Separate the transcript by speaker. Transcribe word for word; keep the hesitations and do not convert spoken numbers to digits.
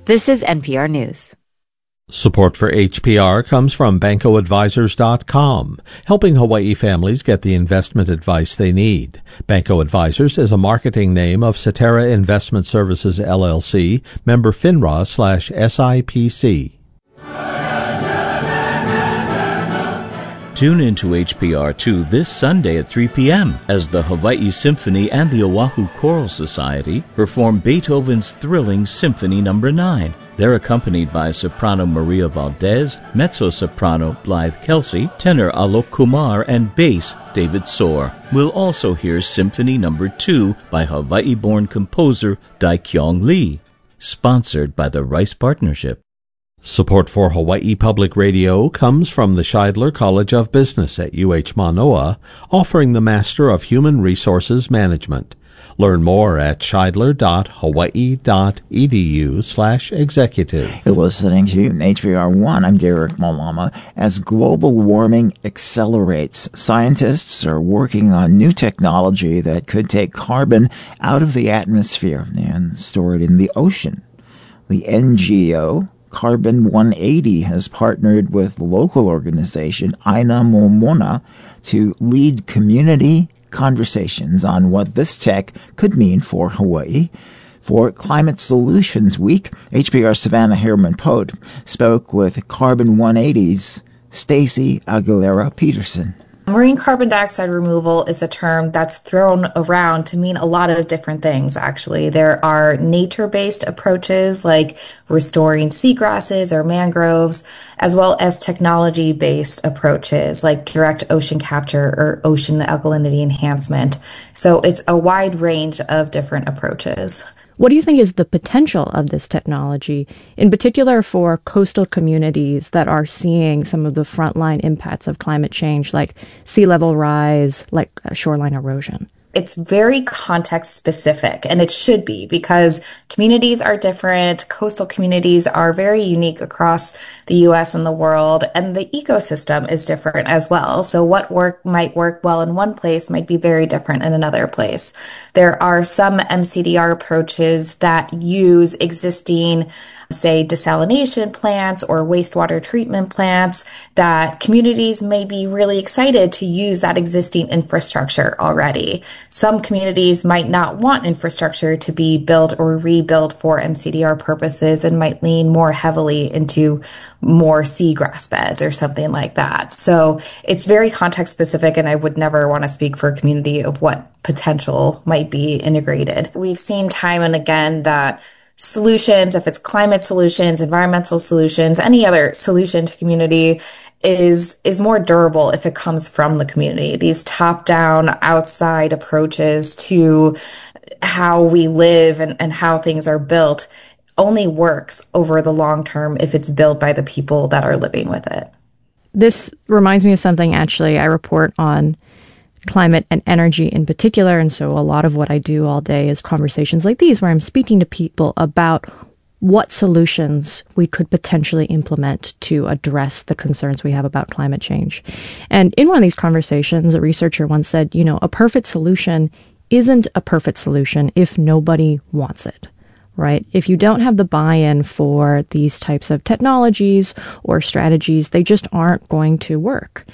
Speaker 1: This is N P R News.
Speaker 2: Support for H P R comes from Banco Advisors dot com, helping Hawaii families get the investment advice they need. Banco Advisors is a marketing name of Cetera Investment Services, L L C, member FINRA slash S I P C.
Speaker 3: Tune into H P R two this Sunday at three p.m. as the Hawaii Symphony and the Oahu Choral Society perform Beethoven's thrilling Symphony Number nine. They're accompanied by soprano Maria Valdez, mezzo-soprano Blythe Kelsey, tenor Alok Kumar, and bass David Soar. We'll also hear Symphony Number two by Hawaii-born composer Dae-Kyung Lee, sponsored by the Rice Partnership.
Speaker 2: Support for Hawaii Public Radio comes from the Scheidler College of Business at U H Manoa, offering the Master of Human Resources Management. Learn more at scheidler.hawaii.edu slash executive.
Speaker 4: You're listening to H P R one. I'm Derek Malama. As global warming accelerates, scientists are working on new technology that could take carbon out of the atmosphere and store it in the ocean. The N G O Carbon one eighty has partnered with local organization Aina Momona to lead community conversations on what this tech could mean for Hawaii. For Climate Solutions Week, H P R Savannah Harriman-Pote spoke with Carbon one eighty's Stacy Aguilera-Peterson.
Speaker 5: Marine carbon dioxide removal is a term that's thrown around to mean a lot of different things, actually. There are nature-based approaches like restoring seagrasses or mangroves, as well as technology-based approaches like direct ocean capture or ocean alkalinity enhancement. So it's a wide range of different approaches.
Speaker 6: What do you think is the potential of this technology, in particular for coastal communities that are seeing some of the frontline impacts of climate change, like sea level rise, like shoreline erosion?
Speaker 5: It's very context specific, and it should be, because communities are different. Coastal communities are very unique across the U S and the world, and the ecosystem is different as well. So what work might work well in one place might be very different in another place. There are some M C D R approaches that use existing, say, desalination plants or wastewater treatment plants that communities may be really excited to use that existing infrastructure already. Some communities might not want infrastructure to be built or rebuilt for M C D R purposes and might lean more heavily into more seagrass beds or something like that. So it's very context specific, and I would never want to speak for a community of what potential might be integrated. We've seen time and again that solutions, if it's climate solutions, environmental solutions, any other solution to community is is more durable if it comes from the community. These top-down, outside approaches to how we live and, and how things are built only works over the long term if it's built by the people that are living with it.
Speaker 6: This reminds me of something, actually, I report on climate and energy in particular. And so a lot of what I do all day is conversations like these, where I'm speaking to people about what solutions we could potentially implement to address the concerns we have about climate change. And in one of these conversations, a researcher once said, you know, a perfect solution isn't a perfect solution if nobody wants it. Right? If you don't have the buy-in for these types of technologies or strategies, they just aren't going to work.